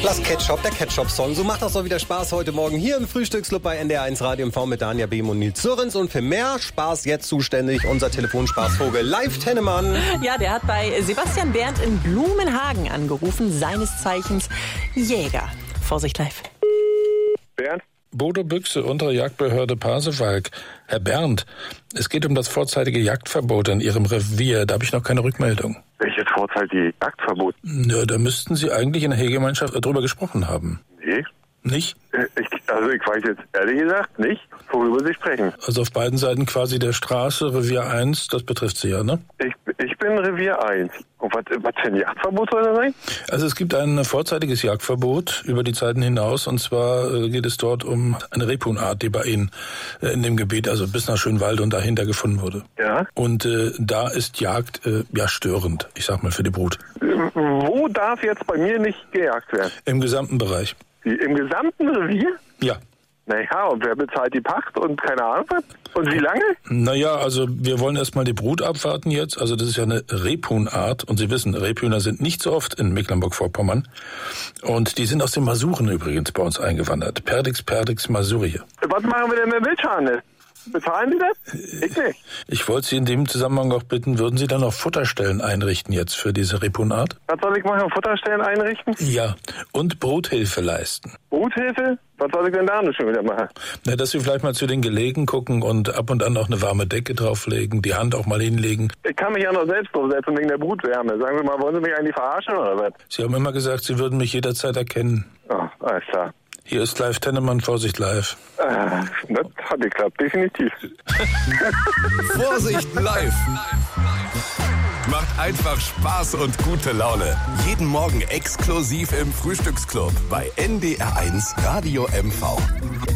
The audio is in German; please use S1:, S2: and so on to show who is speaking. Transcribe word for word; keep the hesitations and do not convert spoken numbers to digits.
S1: Lass Ketchup, der Ketchup-Song. So macht das doch wieder Spaß heute Morgen hier im Frühstücksclub bei N D R eins Radio M V mit Danja Behm und Nils Zürrens. Und für mehr Spaß jetzt zuständig unser Telefonspaßvogel Live Tennemann.
S2: Ja, der hat bei Sebastian Berndt in Blumenhagen angerufen, seines Zeichens Jäger. Vorsicht live.
S3: Bernd?
S4: Bodo Büchse, untere Jagdbehörde Pasewalk. Herr Berndt, es geht um das vorzeitige Jagdverbot in Ihrem Revier. Da habe ich noch keine Rückmeldung.
S3: Welches vorzeitige Jagdverbot?
S4: Ja, da müssten Sie eigentlich in der Heggemeinschaft drüber gesprochen haben.
S3: Nee.
S4: Nicht?
S3: Ich, also ich weiß jetzt ehrlich gesagt nicht, worüber Sie sprechen.
S4: Also auf beiden Seiten quasi der Straße, Revier eins, das betrifft Sie ja, ne?
S3: Ich, ich bin Revier eins. Und was, was für ein Jagdverbot soll das sein?
S4: Also es gibt ein vorzeitiges Jagdverbot über die Zeiten hinaus. Und zwar äh, geht es dort um eine Rebhuhnart, die bei Ihnen äh, in dem Gebiet, also bis nach Schönwalde und dahinter gefunden wurde.
S3: Ja.
S4: Und äh, da ist Jagd äh, ja störend, ich sag mal, für die Brut.
S3: Wo darf jetzt bei mir nicht gejagt werden?
S4: Im gesamten Bereich.
S3: Wie, im gesamten Revier?
S4: Ja.
S3: Naja, und wer bezahlt die Pacht und keine Ahnung was? Und wie lange?
S4: Naja, also wir wollen erstmal die Brut abwarten jetzt. Also das ist ja eine Rebhuhnart. Und Sie wissen, Rebhühner sind nicht so oft in Mecklenburg-Vorpommern. Und die sind aus den Masuren übrigens bei uns eingewandert. Perdix, Perdix, Masurie.
S3: Was machen wir denn mit Wildschweinen? Bezahlen Sie das? Ich nicht.
S4: Ich wollte Sie in dem Zusammenhang auch bitten, würden Sie dann noch Futterstellen einrichten jetzt für diese Rebhuhnart?
S3: Was soll ich machen? Futterstellen einrichten?
S4: Ja, und Bruthilfe leisten.
S3: Bruthilfe? Was soll ich denn da noch schon wieder machen?
S4: Na, dass Sie vielleicht mal zu den Gelegen gucken und ab und an auch eine warme Decke drauflegen, die Hand auch mal hinlegen.
S3: Ich kann mich ja noch selbst draufsetzen wegen der Brutwärme. Sagen Sie mal, wollen Sie mich eigentlich verarschen oder was?
S4: Sie haben immer gesagt, Sie würden mich jederzeit erkennen.
S3: Oh, alles klar.
S4: Hier ist Live Tennemann, Vorsicht live.
S3: Ah, das hat geklappt, definitiv.
S5: Vorsicht live! Macht einfach Spaß und gute Laune. Jeden Morgen exklusiv im Frühstücksclub bei N D R eins Radio M V.